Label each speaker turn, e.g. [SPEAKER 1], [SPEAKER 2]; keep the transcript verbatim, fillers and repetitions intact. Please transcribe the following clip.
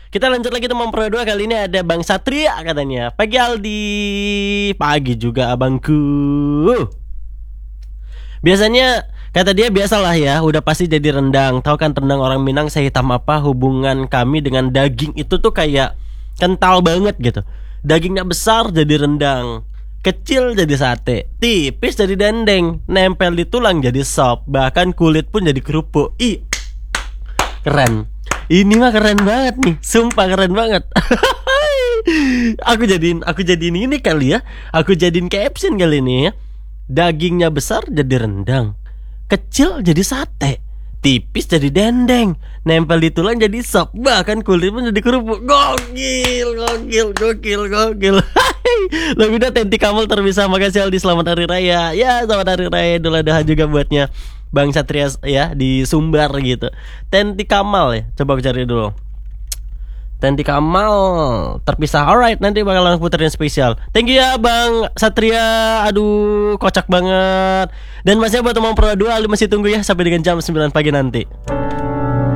[SPEAKER 1] Kita lanjut lagi teman Pro dua. Kali ini ada Bang Satria katanya. Pagi Aldi. Pagi juga abangku. Biasanya kata dia biasalah ya, udah pasti jadi rendang. Tahu kan rendang orang Minang sehitam apa? Hubungan kami dengan daging itu tuh kayak kental banget gitu. Dagingnya besar jadi rendang, kecil jadi sate, tipis jadi dendeng, nempel di tulang jadi sop, bahkan kulit pun jadi kerupuk. Ih, keren. Ini mah keren banget nih, sumpah keren banget. Aku jadiin, aku jadiin ini kali ya. Aku jadiin caption kali ini ya. Dagingnya besar jadi rendang, kecil jadi sate, tipis jadi dendeng, nempel di tulang jadi sop, bahkan kulit pun jadi kerupuk. Gokil, gokil, gokil, gokil. Lebih dah Tenti Kamal terpisah. Makasih Aldi, selamat hari raya. Ya, selamat hari raya Idul Adha juga buatnya Bang Satria ya di Sumbar gitu. Tenti Kamal ya, coba aku cari dulu. Tenti Kamal terpisah. Alright, nanti bakal langsung puterin spesial. Thank you ya Bang Satria. Aduh, kocak banget. Dan masih buat teman Pro dua, Ali masih tunggu ya sampai dengan jam sembilan pagi nanti.